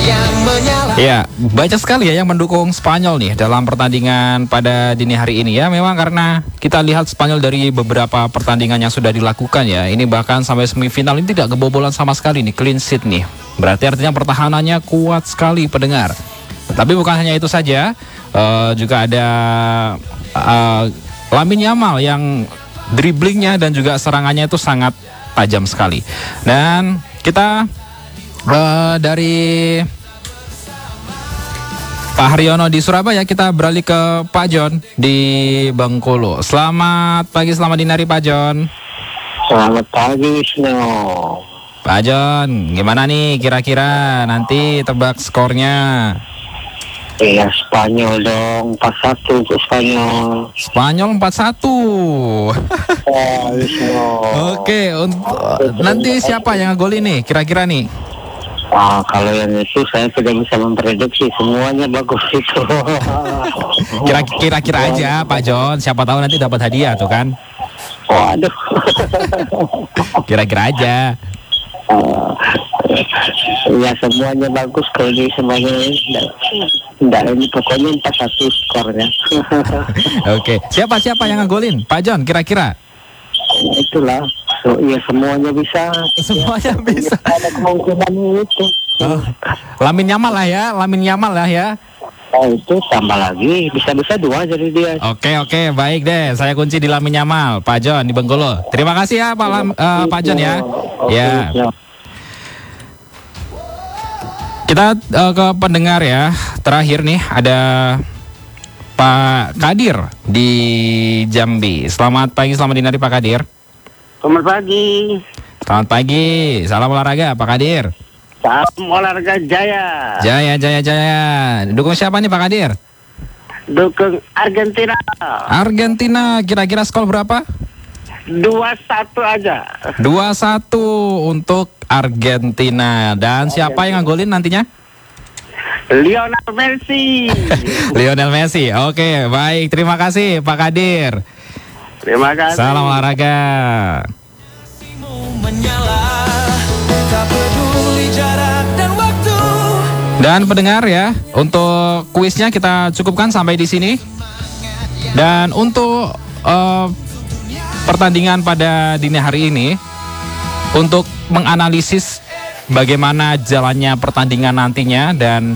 Ya, banyak sekali ya yang mendukung Spanyol nih dalam pertandingan pada dini hari ini ya. Memang karena kita lihat Spanyol dari beberapa pertandingan yang sudah dilakukan ya. Ini bahkan sampai semifinal ini tidak kebobolan sama sekali nih, clean sheet nih. Berarti artinya pertahanannya kuat sekali pendengar. Tapi bukan hanya itu saja, juga ada Lamine Yamal yang dribblingnya dan juga serangannya itu sangat tajam sekali. Dan kita dari Pak Haryono di Surabaya, kita beralih ke Pak John di Bengkulu. Selamat pagi, selamat dini hari Pak John. Selamat pagi Wisnu. Pak John, gimana nih kira-kira nanti tebak skornya? Iya, Spanyol dong, 4-1 untuk Spanyol. Spanyol 4-1. Wisnu. Oke, nanti siapa yang ngegolin nih kira-kira nih? Kalau yang itu saya tidak bisa memprediksi, semuanya bagus itu. Kira-kira aja Pak John, siapa tahu nanti dapat hadiah tuh kan? Waduh. Kira-kira aja. Ya semuanya bagus, kalau di semuanya enggak, ini pokoknya 4-1 skornya. Oke, siapa yang ngegolin? Pak John kira-kira? Itulah. Iya, semuanya bisa. Semuanya bisa. Ada kemungkinan itu. Lamine Yamal lah ya. Oh, itu tambah lagi, bisa-bisa 2 jadi dia. Oke, baik deh. Saya kunci di Lamine Yamal, Pak John di Bengkulu. Terima kasih ya Pak John ya. Ya. Kita ke pendengar ya. Terakhir nih ada Pak Kadir di Jambi. Selamat pagi, selamat dini hari Pak Kadir. Selamat pagi. Selamat pagi. Salam olahraga Pak Kadir. Salam olahraga Jaya. Jaya. Dukung siapa nih Pak Kadir? Dukung Argentina. Argentina, kira-kira skor berapa? 2-1 aja. 2-1 untuk Argentina. Dan siapa yang ngegolin nantinya? Lionel Messi. Lionel Messi. Oke, baik. Terima kasih Pak Kadir. Terima kasih. Salam olahraga. Dan pendengar ya, untuk kuisnya kita cukupkan sampai di sini. Dan untuk pertandingan pada dini hari ini, untuk menganalisis bagaimana jalannya pertandingan nantinya dan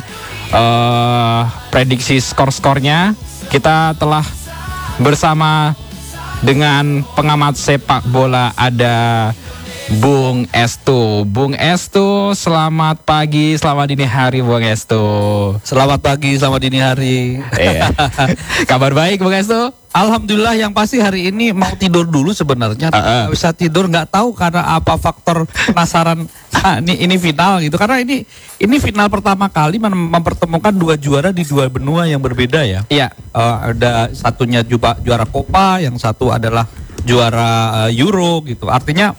prediksi skor-skornya, kita telah bersama dengan pengamat sepak bola, ada Bung Estu. Bung Estu, selamat pagi, selamat dini hari Bung Estu. Selamat pagi, selamat dini hari. Kabar baik Bung Estu? Alhamdulillah, yang pasti hari ini mau tidur dulu sebenarnya. Nggak bisa tidur, nggak tahu karena apa faktor penasaran. Ini final gitu, karena ini final pertama kali mempertemukan 2 juara di 2 benua yang berbeda ya. Iya. Ada satunya juara Copa, yang satu adalah juara Euro gitu. Artinya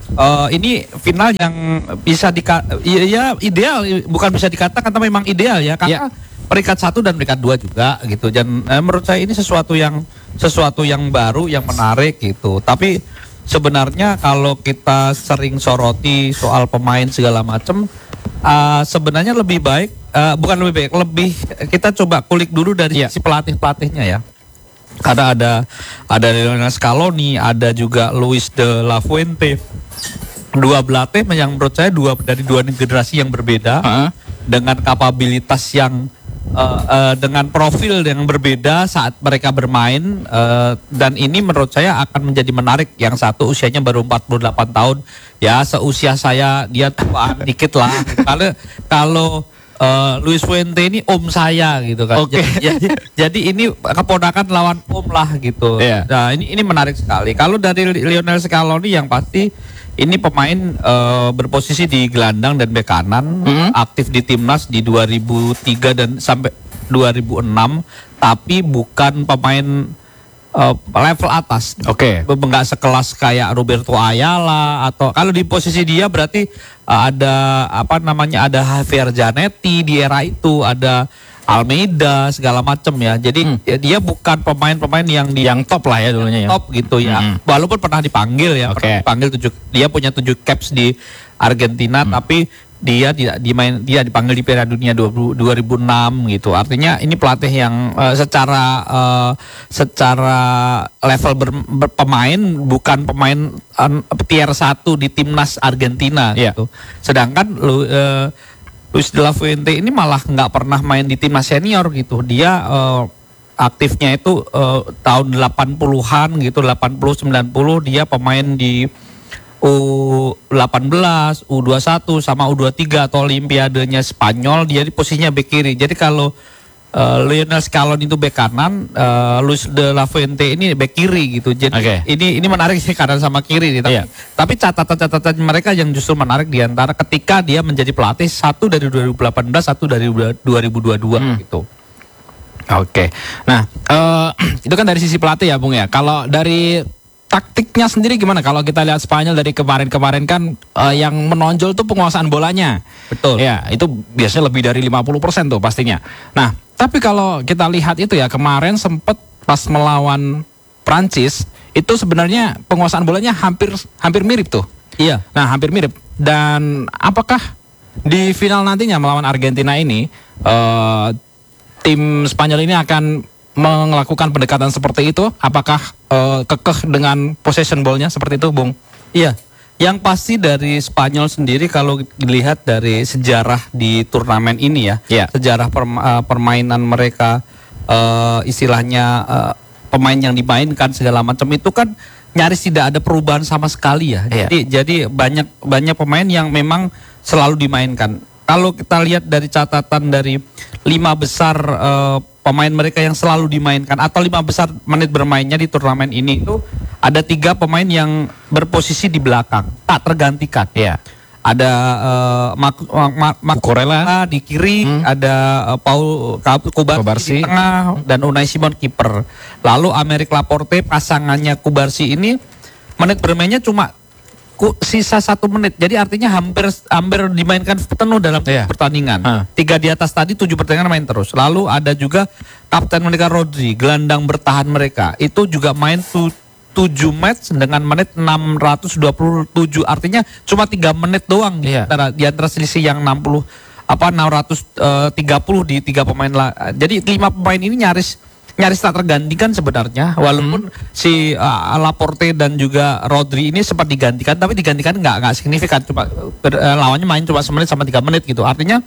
ini final yang bisa ideal, bukan bisa dikatakan tapi memang ideal ya, karena peringkat 1 dan peringkat 2 juga gitu. Dan menurut saya ini sesuatu yang baru, yang menarik gitu. Tapi sebenarnya kalau kita sering soroti soal pemain segala macam, sebenarnya lebih baik, lebih kita coba kulik dulu dari si pelatihnya ya. Karena ada Lionel Scaloni, ada juga Luis de la Fuente. 2 pelatih yang menurut saya dari 2 generasi yang berbeda, dengan kapabilitas yang dengan profil yang berbeda saat mereka bermain, dan ini menurut saya akan menjadi menarik. Yang satu usianya baru 48 tahun ya, seusia saya, dia tuaan dikit lah. Kalau Luis Fuente ini om saya gitu kan. Jadi ini keponakan lawan om lah gitu. Nah, ini menarik sekali. Kalau dari Lionel Scaloni, yang pasti ini pemain berposisi di gelandang dan bek kanan, aktif di timnas di 2003 dan sampai 2006, tapi bukan pemain level atas. Enggak sekelas kayak Roberto Ayala, atau kalau di posisi dia berarti ada ada Javier Zanetti di era itu, ada Almeida segala macam ya. Jadi dia bukan pemain-pemain yang top lah ya dulunya ya. Top gitu ya. Walaupun pernah dipanggil ya, dia punya 7 caps di Argentina, tapi dia dipanggil di Piala Dunia 2006 gitu. Artinya ini pelatih yang secara level pemain bukan pemain tier 1 di timnas Argentina gitu. Sedangkan Luis de la Fuente ini malah nggak pernah main di timnas senior gitu. Dia aktifnya itu tahun 80-an gitu, 80-90 dia pemain di U18, U21 sama U23 atau Olimpiadenya Spanyol, dia di posisinya bek kiri. Jadi kalau Lionel Scaloni itu bek kanan, Luis de la Fuente ini bek kiri gitu. Jadi ini menarik sih kanan sama kiri nih. Tapi catatan-catatan mereka yang justru menarik diantara ketika dia menjadi pelatih, satu dari 2018, satu dari 2022 gitu. Nah, itu kan dari sisi pelatih ya Bung ya. Kalau dari taktiknya sendiri gimana? Kalau kita lihat Spanyol dari kemarin-kemarin kan yang menonjol tuh penguasaan bolanya. Betul. Ya, itu biasanya lebih dari 50% tuh pastinya. Nah, tapi kalau kita lihat itu ya kemarin sempat pas melawan Prancis itu sebenarnya penguasaan bolanya hampir mirip tuh. Iya. Nah, hampir mirip. Dan apakah di final nantinya melawan Argentina ini tim Spanyol ini akan melakukan pendekatan seperti itu? Apakah kekeh dengan possession ball-nya seperti itu, Bung? Iya. Yang pasti dari Spanyol sendiri kalau dilihat dari sejarah di turnamen ini ya, sejarah permainan mereka, istilahnya pemain yang dimainkan segala macam itu kan nyaris tidak ada perubahan sama sekali ya. Jadi banyak pemain yang memang selalu dimainkan. Kalau kita lihat dari catatan dari 5 besar pemain mereka yang selalu dimainkan atau 5 besar menit bermainnya di turnamen ini itu ada 3 pemain yang berposisi di belakang, tak tergantikan. Ada Cucurella di kiri, ada Paul Cubarsí di tengah, dan Unai Simon kiper. Lalu Aymeric Laporte pasangannya Cubarsí ini menit bermainnya cuma sisa 1 menit, jadi artinya hampir dimainkan penuh dalam pertandingan. 3 di atas tadi 7 pertandingan main terus. Lalu ada juga kapten mereka Rodri, gelandang bertahan mereka, itu juga main 7 match dengan menit 627. Artinya cuma 3 menit doang di antara selisih yang 630 di 3 pemain lah. Jadi 5 pemain ini nyaris tak tergantikan sebenarnya, walaupun si Laporte dan juga Rodri ini sempat digantikan, tapi digantikan nggak signifikan, cuma lawannya main cuma 1 menit sama 3 menit gitu. Artinya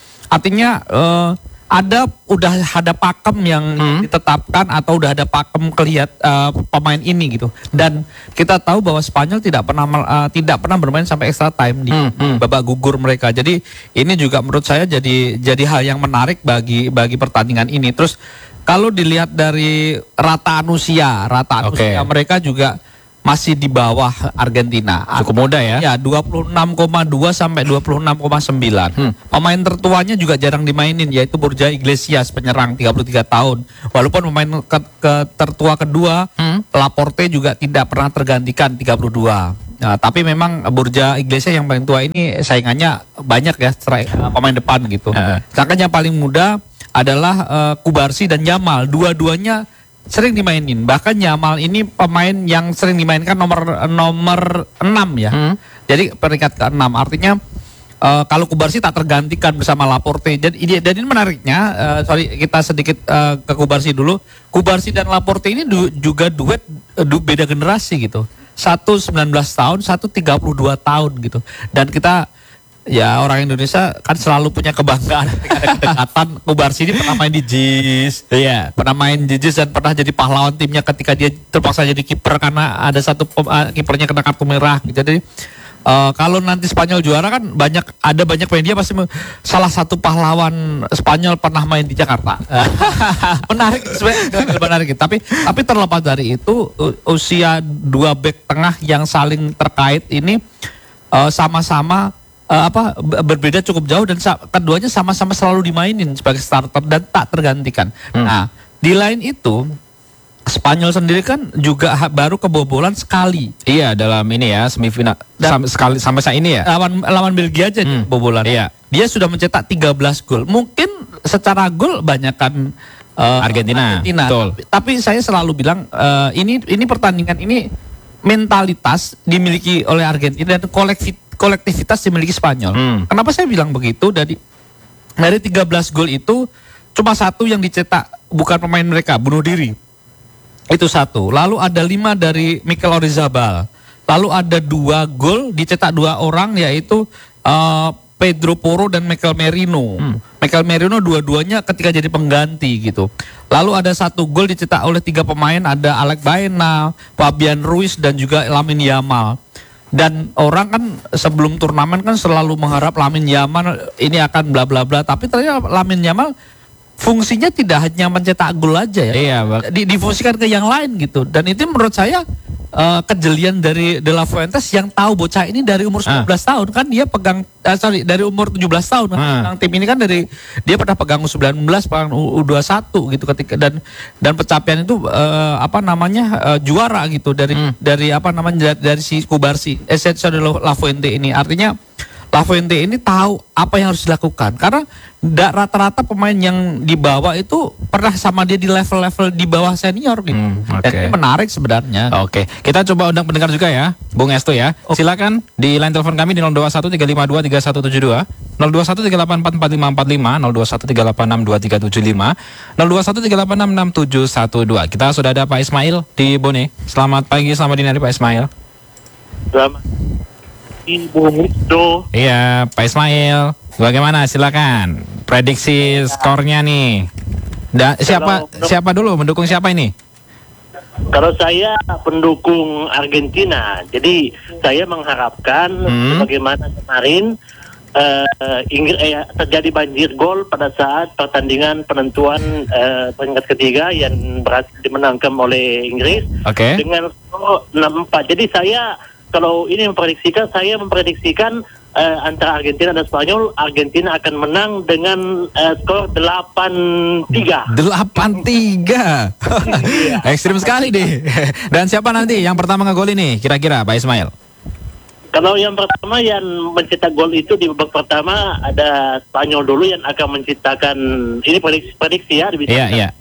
udah ada pakem yang ditetapkan atau udah ada pakem pemain ini gitu. Dan kita tahu bahwa Spanyol tidak pernah bermain sampai extra time di babak gugur mereka. Jadi ini juga menurut saya jadi hal yang menarik bagi pertandingan ini. Terus kalau dilihat dari rataan usia mereka juga masih di bawah Argentina. Cukup muda ya? Ya, 26,2 sampai 26,9. Pemain tertuanya juga jarang dimainin, yaitu Borja Iglesias, penyerang 33 tahun. Walaupun pemain tertua kedua, Laporte juga tidak pernah tergantikan 32. Nah, tapi memang Borja Iglesias yang paling tua ini saingannya banyak ya, pemain depan gitu. Sedangkan yang paling muda adalah Cubarsí dan Yamal. Dua-duanya sering dimainin. Bahkan Yamal ini pemain yang sering dimainkan nomor 6 ya. Jadi peringkat ke-6. Artinya kalau Cubarsí tak tergantikan bersama Laporte. Jadi ini menariknya, kita sedikit ke Cubarsí dulu. Cubarsí dan Laporte ini juga duet beda generasi gitu. Satu 19 tahun, satu 32 tahun gitu. Dan kita ya orang Indonesia kan selalu punya kebanggaan ketika ada kedekatan. Cubarsí ini pernah main di JIS, pernah main di JIS dan pernah jadi pahlawan timnya ketika dia terpaksa jadi kiper karena ada satu kipernya kena kartu merah gitu. Jadi kalau nanti Spanyol juara kan banyak media pasti salah satu pahlawan Spanyol pernah main di Jakarta. Menarik sebenarnya, menarik. Tapi terlepas dari itu, usia 2 bek tengah yang saling terkait ini sama-sama berbeda cukup jauh, dan keduanya sama-sama selalu dimainin sebagai starter dan tak tergantikan. Nah, di lain itu Spanyol sendiri kan juga baru kebobolan sekali. Iya, dalam ini ya semifinal sekali sampai saat ini ya. Lawan Belgia aja kebobolan. Iya. Dia sudah mencetak 13 gol. Mungkin secara gol banyakkan Argentina. Betul. Tapi saya selalu bilang ini pertandingan ini mentalitas dimiliki oleh Argentina dan kolektivitas dimiliki Spanyol. Kenapa saya bilang begitu? Dari 13 gol itu cuma satu yang dicetak bukan pemain mereka, bunuh diri. Itu satu. Lalu ada 5 dari Mikel Oyarzabal. Lalu ada 2 gol dicetak 2 orang, yaitu Pedro Porro dan Mikel Merino. Mikel Merino dua-duanya ketika jadi pengganti gitu. Lalu ada 1 gol dicetak oleh 3 pemain, ada Alex Baena, Fabian Ruiz dan juga Lamine Yamal. Dan orang kan sebelum turnamen kan selalu mengharap Lamine Yamal ini akan bla bla bla, tapi ternyata Lamine Yamal fungsinya tidak hanya mencetak gol aja ya. Iya, Difungsikan ke yang lain gitu. Dan itu menurut saya kejelian dari De La Fuentes yang tahu bocah ini dari umur 19 tahun kan dia pegang dari umur 17 tahun kan tim ini kan dia pernah pegang U19, pegang U21 gitu ketika dan pencapaian itu juara gitu dari si Kubarsi Sergio De La Fuente ini. Artinya La Fuente ini tahu apa yang harus dilakukan karena rata-rata pemain yang dibawa itu pernah sama dia di level-level di bawah senior gitu. Dan ini menarik sebenarnya. Oke, kita coba undang pendengar juga ya, Bung Esto ya. Silakan di line telepon kami di 0213523172, 0213844545, 0213862375, 0213866712. Kita sudah ada Pak Ismail di Bone. Selamat pagi, selamat dini hari Pak Ismail. Selamat Ibu Mudo. Iya, Pak Ismail. Bagaimana? Silakan. Prediksi skornya nih. Siapa dulu? Mendukung siapa ini? Kalau saya pendukung Argentina, jadi saya mengharapkan bagaimana kemarin terjadi banjir gol pada saat pertandingan penentuan peringkat ketiga yang berhasil dimenangkan oleh Inggris dengan skor 6-4. Jadi kalau ini saya memprediksikan antara Argentina dan Spanyol, Argentina akan menang dengan skor 8-3. 8-3. Ekstrim sekali deh. Dan siapa nanti yang pertama ngegol ini kira-kira Pak Ismail? Kalau yang pertama yang mencetak gol itu di babak pertama ada Spanyol dulu yang akan menciptakan, ini prediksi ya. Iya.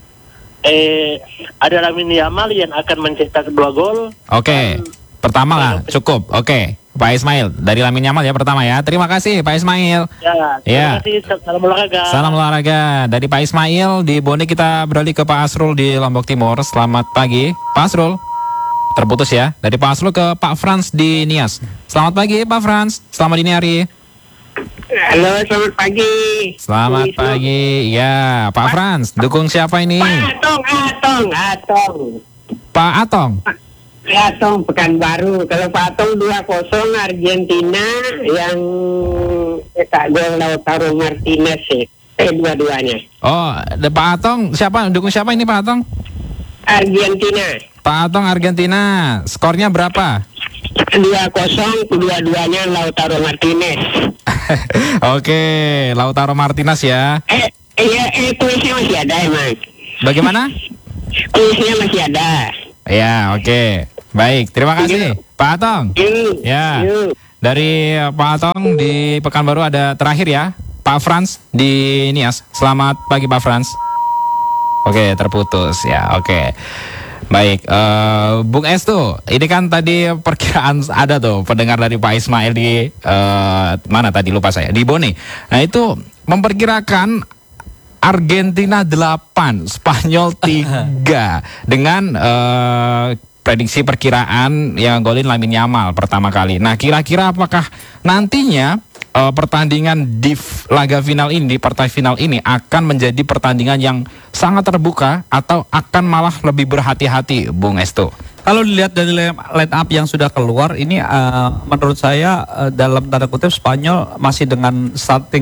Ada Lamine Yamal yang akan mencetak 2 gol. Oke. Pertama lah, cukup. Oke. Pak Ismail dari Lamine Yamal ya pertama ya. Terima kasih Pak Ismail. Terima kasih. Salam olahraga. Salam olahraga. Dari Pak Ismail di Bone kita beralih ke Pak Asrul di Lombok Timur. Selamat pagi, Pak Asrul. Terputus ya. Dari Pak Asrul ke Pak Frans di Nias. Selamat pagi Pak Frans. Selamat dini hari. Halo, selamat pagi. Selamat pagi. Ya, Pak Frans, dukung siapa ini? Atong. Pak Atong. Atong Pekanbaru. Kalau Pak Atong 2-0 Argentina yang cetak gol Lautaro Martinez dua-duanya. Oh, Pak Atong siapa? Dukung siapa ini Pak Atong? Argentina. Pak Atong Argentina. Skornya berapa? 2-0 dua-duanya Lautaro Martinez. Oke, Lautaro Martinez ya. Kuisnya masih ada emang. Bagaimana? Kuisnya masih ada. Ya, oke. Baik, terima kasih Pak Atong. Ya. Dari Pak Atong di Pekanbaru ada terakhir ya, Pak Frans di Nias. Selamat pagi Pak Frans. Oke, terputus ya. Oke. Baik, Bung Estu, ini kan tadi perkiraan ada tuh pendengar dari Pak Ismail di mana tadi lupa saya, di Bone. Nah, itu memperkirakan Argentina 8, Spanyol 3 dengan prediksi perkiraan yang golin Lamine Yamal pertama kali. Nah, kira-kira apakah nantinya pertandingan di laga final ini, di partai final ini akan menjadi pertandingan yang sangat terbuka atau akan malah lebih berhati-hati, Bung Esto? Kalau dilihat dari line up yang sudah keluar ini, menurut saya dalam tanda kutip Spanyol masih dengan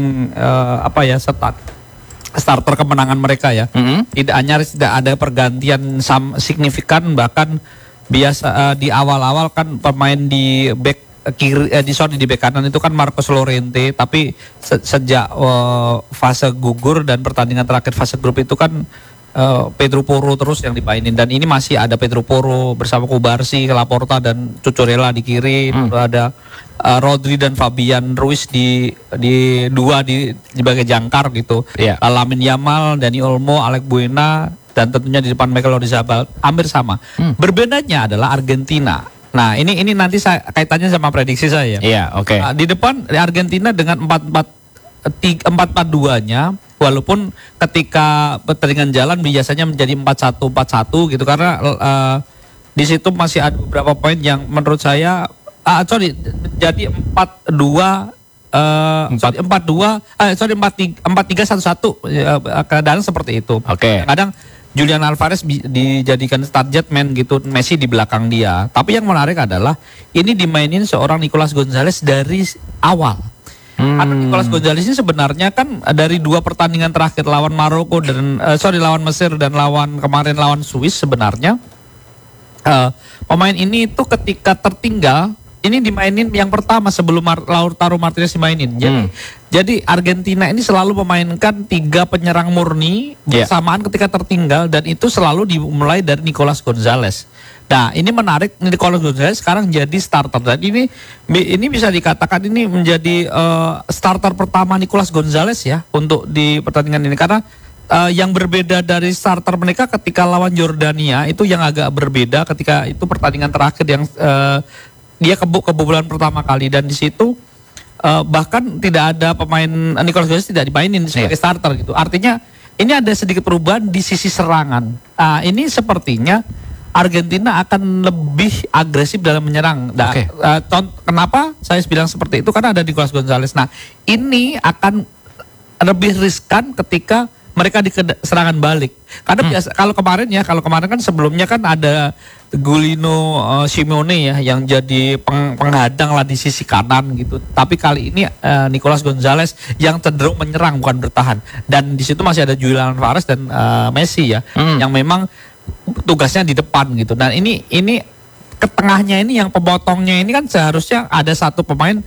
starter kemenangan mereka ya. Tidak ada pergantian signifikan, bahkan biasa di awal-awal kan pemain di back kiri di back kanan itu kan Marcos Llorente, tapi sejak fase gugur dan pertandingan terakhir fase grup itu kan Pedro Porro terus yang dimainin, dan ini masih ada Pedro Porro bersama Kubarsi, Laporta dan Cucurella di kiri. Ada Rodri dan Fabian Ruiz di bagai jangkar gitu. Lamine Yamal, Dani Olmo, Alex Baena, dan tentunya di depan Mikel Oyarzabal hampir sama. Berbedanya adalah Argentina Nah, ini nanti saya kaitannya sama prediksi saya. Iya, oke. Di depan Argentina dengan 4-4-2-nya, walaupun ketika pertandingan jalan biasanya menjadi 4-1-4-1 gitu, karena di situ masih ada beberapa poin yang menurut saya jadi 4-2 4-3-1-1, kadang seperti itu. Oke. Kadang Julian Alvarez dijadikan target man gitu, Messi di belakang dia. Tapi yang menarik adalah ini dimainin seorang Nicolas Gonzalez dari awal. Karena Nicolas Gonzalez ini sebenarnya kan dari 2 pertandingan terakhir lawan Maroko dan lawan Mesir dan kemarin lawan Swiss sebenarnya pemain ini itu ketika tertinggal ini dimainin yang pertama sebelum Lautaro Martinez dimainin. Jadi Argentina ini selalu memainkan 3 penyerang murni bersamaan ketika tertinggal, dan itu selalu dimulai dari Nicolas Gonzalez. Nah, ini menarik, Nicolas Gonzalez sekarang jadi starter, dan ini bisa dikatakan ini menjadi starter pertama Nicolas Gonzalez ya untuk di pertandingan ini, karena yang berbeda dari starter mereka ketika lawan Jordania itu yang agak berbeda ketika itu pertandingan terakhir yang dia kebobolan pertama kali, dan di situ bahkan tidak ada pemain Nicolas Gonzalez tidak dimainin sebagai starter gitu. Artinya ini ada sedikit perubahan di sisi serangan. Nah, ini sepertinya Argentina akan lebih agresif dalam menyerang. Nah, kenapa saya bilang seperti itu? Karena ada Nicolas Gonzalez. Nah, ini akan lebih riskan ketika mereka di serangan balik. Karena biasa kalau kemarin kan sebelumnya kan ada Giuliano Simeone ya yang jadi penghadang lah di sisi kanan gitu. Tapi kali ini Nicolas Gonzalez yang cenderung menyerang bukan bertahan. Dan di situ masih ada Julian Alvarez dan Messi ya yang memang tugasnya di depan gitu. Dan ini ke tengahnya ini yang pemotongnya ini kan seharusnya ada satu pemain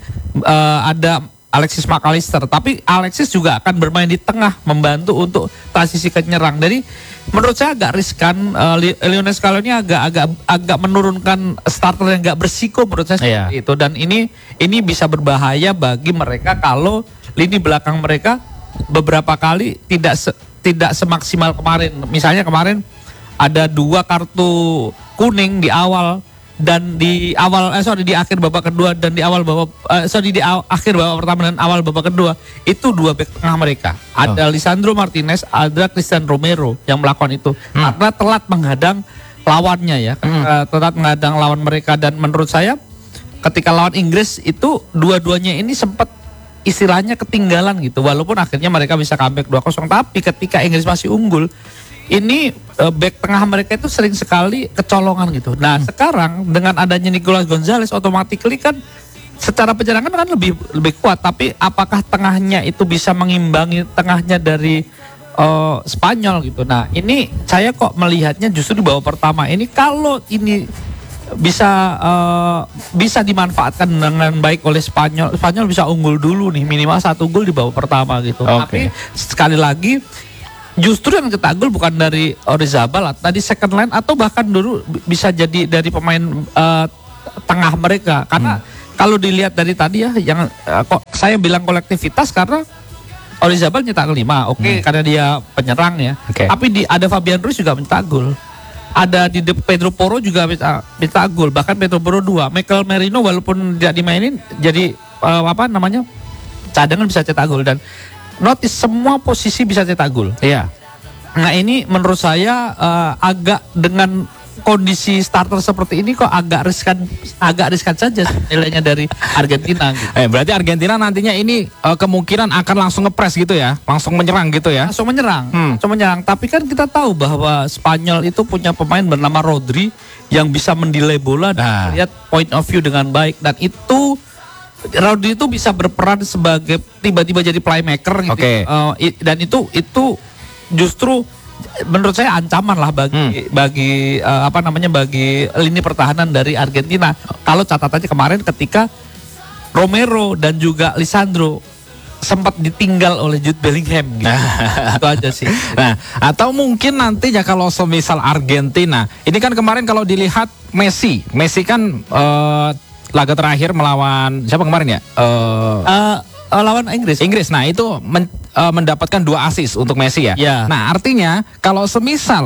ada Alexis McAllister, tapi Alexis juga akan bermain di tengah membantu untuk transisi ke nyerang. Jadi menurut saya agak riskan, Lionel Scaloni agak menurunkan starter yang agak bersiko menurut saya itu, dan ini bisa berbahaya bagi mereka kalau lini belakang mereka beberapa kali tidak semaksimal kemarin. Misalnya kemarin ada 2 kartu kuning di awal dan di akhir babak kedua dan di akhir babak pertama dan awal babak kedua itu 2 bek tengah mereka. Ada Lisandro Martinez, ada Cristian Romero yang melakukan itu karena telat menghadang lawannya ya, telat menghadang lawan mereka, dan menurut saya ketika lawan Inggris itu dua-duanya ini sempat istilahnya ketinggalan gitu, walaupun akhirnya mereka bisa comeback 2-0, tapi ketika Inggris masih unggul ini back tengah mereka itu sering sekali kecolongan gitu. Nah sekarang dengan adanya Nicolas Gonzalez automatically kan secara penyerangan kan lebih kuat, tapi apakah tengahnya itu bisa mengimbangi tengahnya dari Spanyol gitu. Nah ini saya kok melihatnya justru di babak pertama ini kalau ini bisa dimanfaatkan dengan baik oleh Spanyol bisa unggul dulu nih, minimal 1 gol di babak pertama gitu. Tapi sekali lagi justru yang cetak gol bukan dari Orizabal, tadi second line atau bahkan dulu bisa jadi dari pemain tengah mereka. Karena kalau dilihat dari tadi ya, yang kok saya bilang kolektivitas karena Orizabal nyetak 5, karena dia penyerang ya. Tapi ada Fabian Ruiz juga mencetak gol. Ada di Pedro Porro juga mencetak gol, bahkan Pedro Porro 2. Michael Merino walaupun tidak dimainin jadi cadangan bisa cetak gol, dan notice semua posisi bisa cetak gol. Iya. Nah ini menurut saya agak dengan kondisi starter seperti ini kok agak riskan saja nilainya dari Argentina. Gitu. Berarti Argentina nantinya ini kemungkinan akan langsung ngepres gitu ya, langsung menyerang gitu ya? Langsung menyerang. Tapi kan kita tahu bahwa Spanyol itu punya pemain bernama Rodri yang bisa mendelay bola dan lihat point of view dengan baik, dan itu Rodri itu bisa berperan sebagai tiba-tiba jadi playmaker gitu. Dan itu justru menurut saya ancaman lah bagi lini pertahanan dari Argentina. Kalau catatannya kemarin ketika Romero dan juga Lisandro sempat ditinggal oleh Jude Bellingham gitu. Itu aja sih. Nah, atau mungkin nantinya kalau semisal Argentina, ini kan kemarin kalau dilihat Messi kan laga terakhir melawan siapa kemarin ya? Lawan Inggris. Nah itu mendapatkan 2 assist untuk Messi ya. Yeah. Nah artinya kalau semisal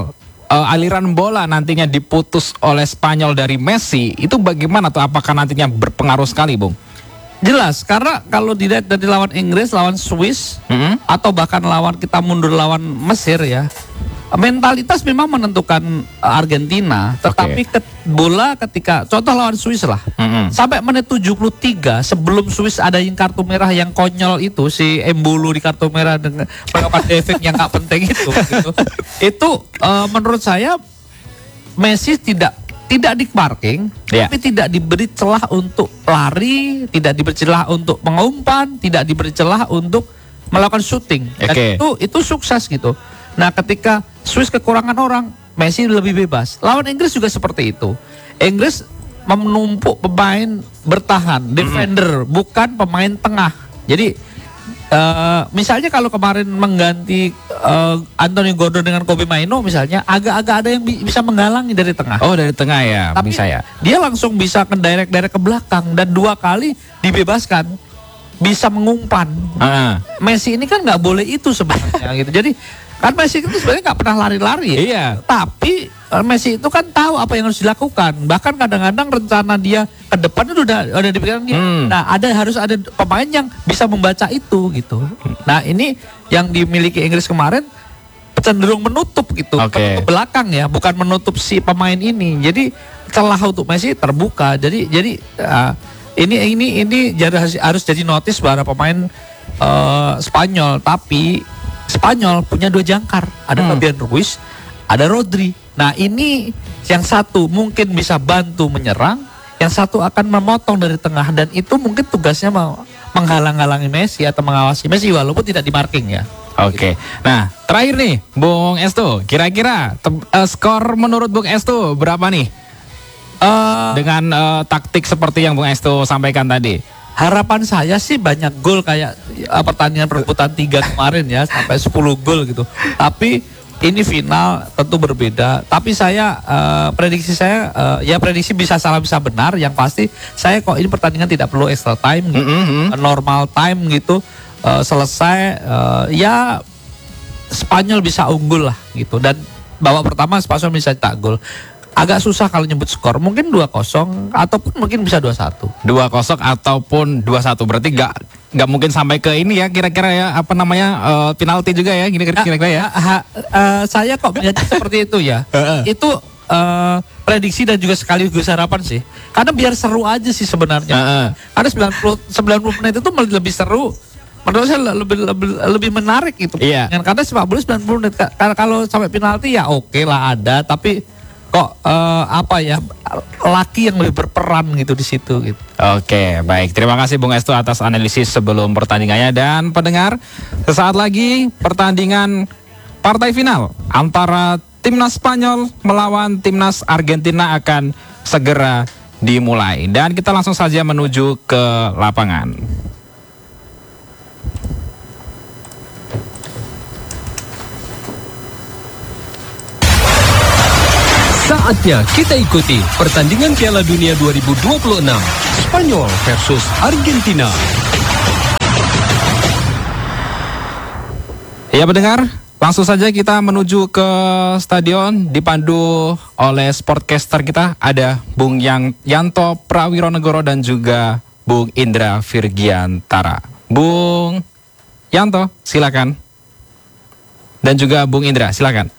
aliran bola nantinya diputus oleh Spanyol dari Messi, itu bagaimana tuh? Apakah nantinya berpengaruh sekali, Bung? Jelas, karena kalau dilihat dari lawan Inggris, lawan Swiss, atau bahkan kita mundur lawan Mesir ya, mentalitas memang menentukan Argentina. Tetapi bola ketika, contoh lawan Swiss lah, sampai menit 73 sebelum Swiss ada yang kartu merah yang konyol itu, si Embolo di kartu merah dengan melakukan efek yang nggak penting itu, gitu. Itu menurut saya Messi tidak di parking, tapi tidak diberi celah untuk lari, tidak diberi celah untuk mengumpan, tidak diberi celah untuk melakukan shooting. Dan itu sukses gitu. Nah, ketika Swiss kekurangan orang, Messi lebih bebas. Lawan Inggris juga seperti itu. Inggris menumpuk pemain bertahan, defender, bukan pemain tengah. Jadi misalnya kalau kemarin mengganti Anthony Gordon dengan Kobe Mainoo misalnya, agak-agak ada yang bisa menghalangi dari tengah. Oh, dari tengah ya. Tapi bisa ya. Dia langsung bisa ke direct ke belakang dan 2 kali dibebaskan, bisa mengumpan. Messi ini kan nggak boleh itu sebenarnya gitu. Jadi kan Messi itu sebenarnya nggak pernah lari-lari ya. Iya. Tapi Messi itu kan tahu apa yang harus dilakukan. Bahkan kadang-kadang rencana dia ke depan itu udah dipikirkan dia. Nah, harus ada pemain yang bisa membaca itu gitu. Nah, ini yang dimiliki Inggris kemarin cenderung menutup gitu, ke belakang ya, bukan menutup si pemain ini. Jadi celah untuk Messi terbuka. Jadi ini harus jadi notice para pemain Spanyol. Tapi Spanyol punya 2 jangkar, ada Fabian Ruiz, ada Rodri. Nah, ini yang satu mungkin bisa bantu menyerang, yang satu akan memotong dari tengah, dan itu mungkin tugasnya menghalang-halangi Messi atau mengawasi Messi walaupun tidak di marking ya. Oke. Nah, terakhir nih, Bung Estu, kira-kira skor menurut Bung Estu berapa nih? Dengan taktik seperti yang Bung Estu sampaikan tadi. Harapan saya sih banyak gol kayak pertandingan perebutan 3 kemarin ya, sampai 10 gol gitu. Tapi ini final tentu berbeda. Tapi saya prediksi saya prediksi bisa salah bisa benar. Yang pasti saya kok ini pertandingan tidak perlu extra time gitu. Normal time gitu, selesai ya Spanyol bisa unggul lah gitu. Dan babak pertama Spanyol bisa cetak gol. Agak susah kalau nyebut skor, mungkin 2-0 ataupun mungkin bisa 2-1. 2-0 ataupun 2-1, berarti nggak mungkin sampai ke ini ya, kira-kira ya, apa namanya, penalti juga ya, kira-kira ya. Saya kok melihat seperti itu ya. Itu prediksi dan juga sekaligus harapan sih. Karena biar seru aja sih sebenarnya. Karena 90 menit itu lebih seru. Menurut saya lebih menarik itu. Iya. Karena sepak bola 90 menit. Kalau sampai penalti ya oke lah ada, tapi kok laki yang lebih berperan gitu di situ gitu. Oke, baik. Terima kasih Bung Estu atas analisis sebelum pertandingannya. Dan pendengar, sesaat lagi pertandingan partai final antara timnas Spanyol melawan timnas Argentina akan segera dimulai. Dan kita langsung saja menuju ke lapangan. Saatnya kita ikuti pertandingan Piala Dunia 2026 Spanyol versus Argentina. Ya pendengar, langsung saja kita menuju ke stadion dipandu oleh sportcaster kita. Ada Bung Yanto Prawironegoro dan juga Bung Indra Virgiantara. Bung Yanto, silakan. Dan juga Bung Indra, silakan.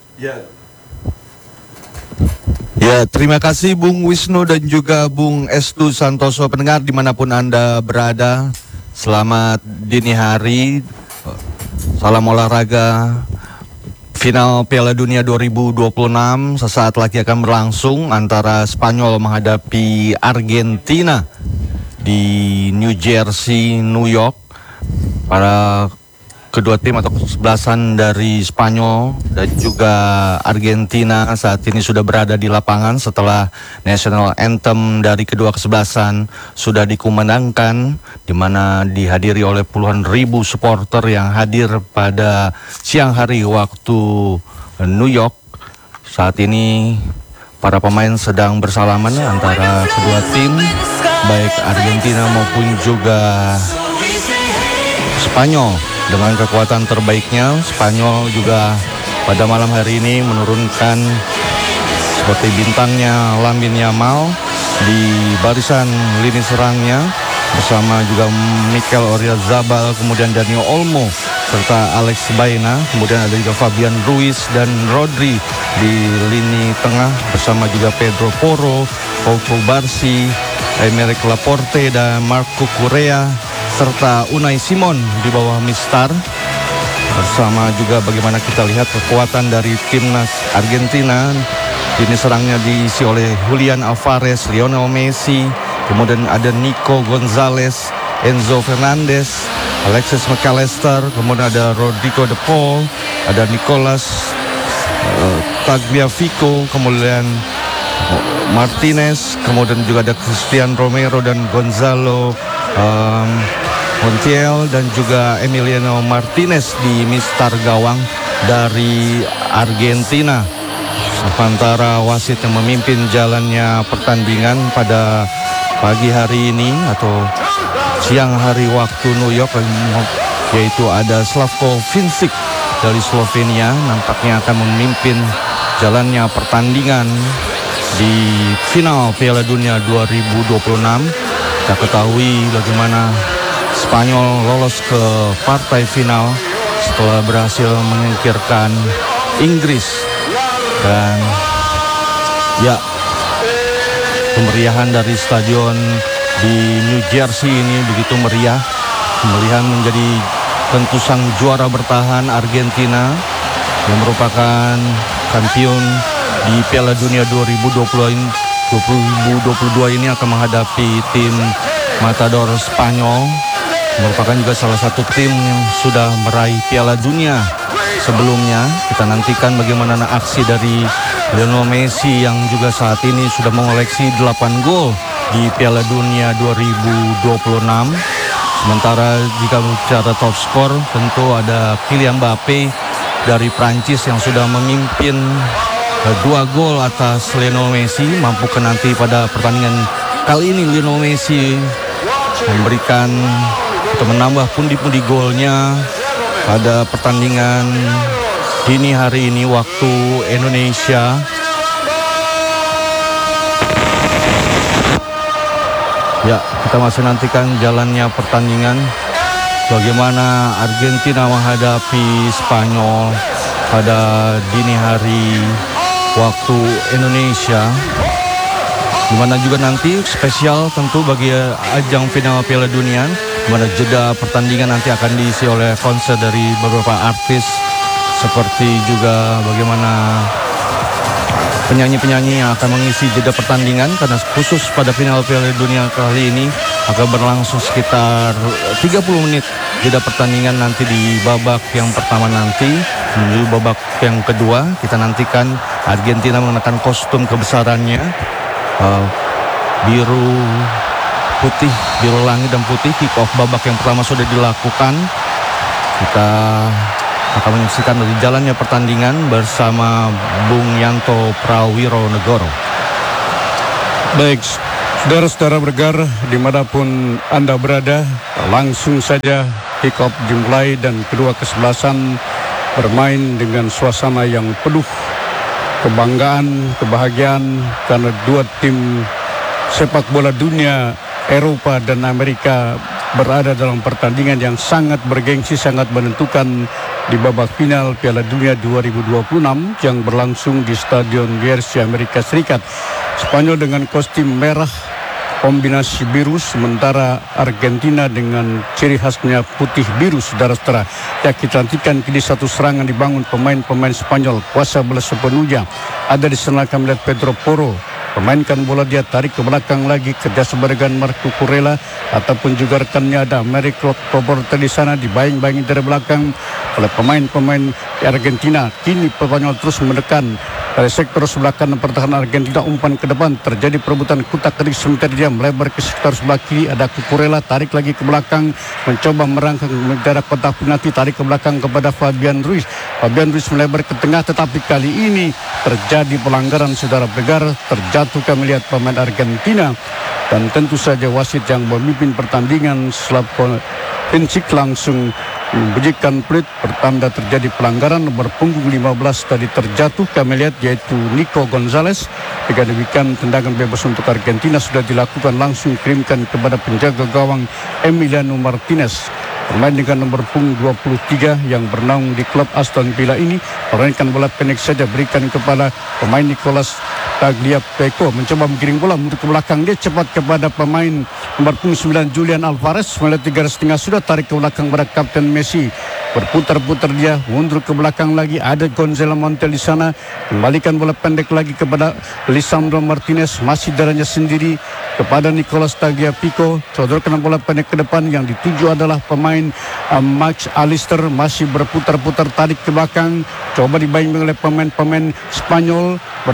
Ya, terima kasih Bung Wisnu dan juga Bung Estu Santoso. Pendengar dimanapun Anda berada, selamat dini hari, salam olahraga. Final Piala Dunia 2026 sesaat lagi akan berlangsung antara Spanyol menghadapi Argentina di New Jersey, New York. Para kedua tim atau kesebelasan dari Spanyol dan juga Argentina saat ini sudah berada di lapangan setelah national anthem dari kedua kesebelasan sudah dikumandangkan, di mana dihadiri oleh puluhan ribu supporter yang hadir pada siang hari waktu New York. Saat ini para pemain sedang bersalaman antara kedua tim, baik Argentina maupun juga Spanyol. Dengan kekuatan terbaiknya, Spanyol juga pada malam hari ini menurunkan seperti bintangnya Lamine Yamal di barisan lini serangnya bersama juga Mikel Oyarzabal, kemudian Dani Olmo serta Alex Baena, kemudian ada juga Fabian Ruiz dan Rodri di lini tengah bersama juga Pedro Porro, Pau Barsi, Aymeric Laporte dan Marco Correa serta Unai Simon di bawah Mistar. Bersama juga bagaimana kita lihat kekuatan dari timnas Argentina. Ini serangnya diisi oleh Julian Alvarez, Lionel Messi, kemudian ada Nico Gonzalez, Enzo Fernandez, Alexis McAllister, kemudian ada Rodrigo de Paul, ada Nicolas Tagliafico, kemudian Martinez, kemudian juga ada Christian Romero dan Gonzalo Montiel dan juga Emiliano Martinez di mistar gawang dari Argentina. Sementara wasit yang memimpin jalannya pertandingan pada pagi hari ini atau siang hari waktu New York, yaitu ada Slavko Vincic dari Slovenia, nampaknya akan memimpin jalannya pertandingan di final Piala Dunia 2026. Kita ketahui bagaimana Spanyol lolos ke partai final setelah berhasil menyingkirkan Inggris. Dan ya, kemeriahan dari stadion di New Jersey ini begitu meriah. Pemilihan menjadi tentu sang juara bertahan Argentina yang merupakan kampiun di Piala Dunia 2022 ini akan menghadapi tim Matador Spanyol, merupakan juga salah satu tim yang sudah meraih Piala Dunia sebelumnya. Kita nantikan bagaimana aksi dari Lionel Messi yang juga saat ini sudah mengoleksi 8 gol di Piala Dunia 2026. Sementara jika bicara top skor, tentu ada Kylian Mbappe dari Prancis yang sudah memimpin 2 gol atas Lionel Messi. Mampukah nanti pada pertandingan kali ini Lionel Messi memberikan atau menambah pundi-pundi golnya pada pertandingan dini hari ini waktu Indonesia. Ya, kita masih nantikan jalannya pertandingan. Bagaimana Argentina menghadapi Spanyol pada dini hari waktu Indonesia. Dimana juga nanti spesial tentu bagi ajang final Piala Dunia, dimana jeda pertandingan nanti akan diisi oleh konser dari beberapa artis, seperti juga bagaimana penyanyi-penyanyi yang akan mengisi jeda pertandingan, karena khusus pada final Piala Dunia kali ini akan berlangsung sekitar 30 menit jeda pertandingan nanti di babak yang pertama nanti. Menuju babak yang kedua, kita nantikan Argentina mengenakan kostum kebesarannya, biru putih, biru langit dan putih. Kick off babak yang pertama sudah dilakukan. Kita akan menyaksikan dari jalannya pertandingan bersama Bung Yanto Prawironegoro. Baik, saudara-saudara bergar dimanapun Anda berada, langsung saja kick off dimulai dan kedua kesebelasan bermain dengan suasana yang penuh kebanggaan, kebahagiaan, karena dua tim sepak bola dunia Eropa dan Amerika berada dalam pertandingan yang sangat bergengsi, sangat menentukan di babak final Piala Dunia 2026 yang berlangsung di Stadion Jersey, Amerika Serikat. Spanyol dengan kostum merah kombinasi biru, sementara Argentina dengan ciri khasnya putih biru, saudara-saudara. Ya, kita nantikan kini satu serangan dibangun pemain-pemain Spanyol, kuasa bola sepenuhnya. Ada di sana kami lihat Pedro Porro memainkan bola, dia tarik ke belakang lagi, kerja sebarengan Marco Correa ataupun juga rekannya ada Aymeric Laporte di sana, dibayang-bayangi dari belakang oleh pemain-pemain Argentina. Kini Spanyol terus mendekan dari sektor sebelah kanan pertahanan Argentina, umpan ke depan, terjadi perebutan kutak-ketik, sementara dia melebar ke sektor sebelah kiri, ada Cucurella, tarik lagi ke belakang, mencoba merangkang mendarat kotak penalti, tarik ke belakang kepada Fabian Ruiz. Fabian Ruiz melebar ke tengah, tetapi kali ini terjadi pelanggaran, saudara pendengar, terjatuh kami lihat pemain Argentina, dan tentu saja wasit yang memimpin pertandingan Slavko Vincic langsung membunyikan peluit pertanda terjadi pelanggaran. Nomor punggung 15 tadi terjatuh kami lihat, yaitu Nico Gonzalez. Dengan demikian tendangan bebas untuk Argentina sudah dilakukan, langsung kirimkan kepada penjaga gawang Emiliano Martinez. Pemain dengan nomor punggung 23 yang bernaung di klub Aston Villa ini meraihkan bola pendek saja, berikan kepada pemain Nicolas Tagliafico, mencoba menggiring bola untuk ke belakang, dia cepat kepada pemain nomor punggung 9 Julian Alvarez, melihat 3,5 sudah tarik ke belakang pada Kapten Messi, berputar-putar dia mundur ke belakang lagi, ada Gonzalo Montiel di sana, kembalikan bola pendek lagi kepada Lisandro Martinez, masih darahnya sendiri kepada Nicolas Tagliafico, sodorkan bola pendek ke depan, yang dituju adalah pemain Max Allister, masih berputar-putar tarik ke belakang, coba dibayang oleh pemain-pemain Spanyol,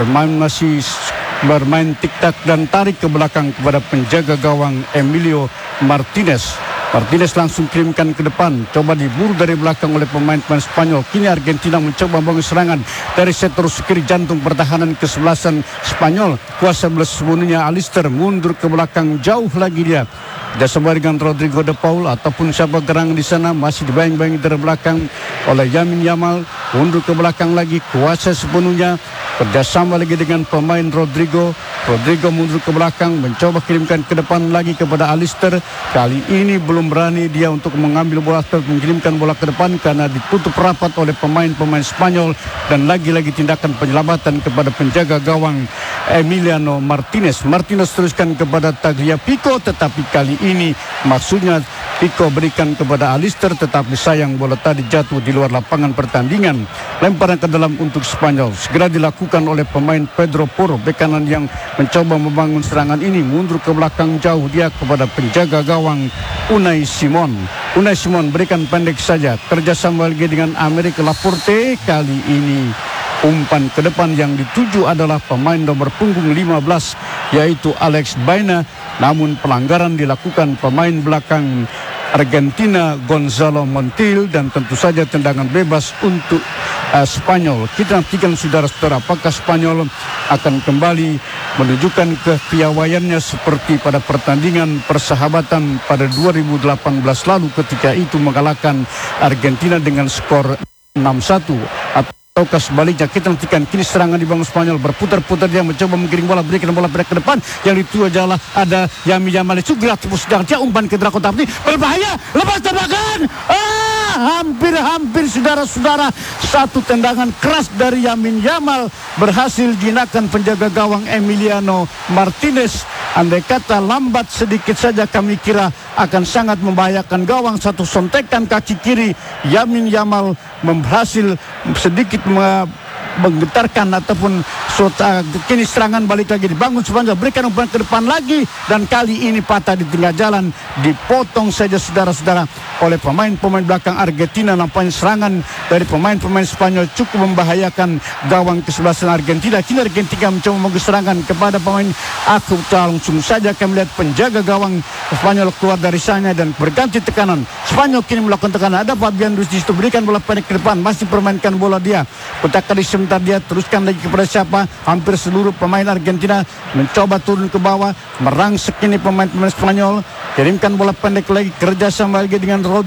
bermain tik-tak dan tarik ke belakang kepada penjaga gawang Emilio Martinez. Martinez langsung kirimkan ke depan, coba diburu dari belakang oleh pemain-pemain Spanyol. Kini Argentina mencoba membangun serangan dari sektor kiri, jantung pertahanan kesebelasan Spanyol. Kuasa belas sepenuhnya Allister, mundur ke belakang jauh lagi dia. Bersama dengan Rodrigo de Paul ataupun siapa gerangan di sana, masih dibayang-bayangi dari belakang oleh Yamin Yamal, mundur ke belakang lagi, kuasa sepenuhnya, kerjasama lagi dengan pemain Rodrigo mundur ke belakang, mencoba kirimkan ke depan lagi kepada Allister. Kali ini belum berani dia untuk mengambil bola atau mengirimkan bola ke depan karena ditutup rapat oleh pemain-pemain Spanyol, dan lagi-lagi tindakan penyelamatan kepada penjaga gawang Emiliano Martinez. Martinez teruskan kepada Tagliafico, tetapi kali ini maksudnya Pico berikan kepada Allister, tetapi sayang bola tadi jatuh di luar lapangan pertandingan. Lemparan ke dalam untuk Spanyol segera dilakukan oleh pemain Pedro Porro, bek kanan yang mencoba membangun serangan ini, mundur ke belakang jauh dia kepada penjaga gawang Unai Simon. Unai Simon berikan pendek saja, kerjasama lagi dengan Amerik Laporte. Kali ini umpan ke depan yang dituju adalah pemain nomor punggung 15 yaitu Alex Baena, namun pelanggaran dilakukan pemain belakang Argentina Gonzalo Montiel, dan tentu saja tendangan bebas untuk Spanyol. Kita nantikan saudara-saudara apakah Spanyol akan kembali menunjukkan kepiawaiannya seperti pada pertandingan persahabatan pada 2018 lalu ketika itu mengalahkan Argentina dengan skor 6-1, ataukah sebaliknya. Kita nantikan. Kini serangan dibangun Spanyol, berputar-putar dia mencoba menggiring bola, berikan bola ke depan, yang itu adalah ada Yamin Yamal, segera sedang dia umpan ke Draco, tapi berbahaya, lepas tembakan, hampir saudara-saudara, satu tendangan keras dari Yamin Yamal berhasil jinakan penjaga gawang Emiliano Martinez. Andai kata lambat sedikit saja, kami kira akan sangat membahayakan gawang. Satu sontekan kaki kiri Yamin Yamal berhasil sedikit menggetarkan ataupun kini serangan balik lagi dibangun Spanyol, berikan umpan ke depan lagi, dan kali ini patah di tengah jalan, dipotong saja saudara-saudara oleh pemain-pemain belakang Argentina. Nampaknya serangan dari pemain-pemain Spanyol cukup membahayakan gawang kesebelasan Argentina. Kini Argentina mencoba membangun serangan kepada pemain langsung saja kami lihat penjaga gawang Spanyol keluar dari sana dan berganti tekanan. Spanyol kini melakukan tekanan, ada Fabian Ruiz di situ, berikan bola pendek ke depan, masih permainkan bola dia, putar kali sebentar dia teruskan lagi kepada siapa, hampir seluruh pemain Argentina mencoba turun ke bawah, merangsek ini pemain-pemain Spanyol, kirimkan bola pendek lagi, kerjasama lagi dengan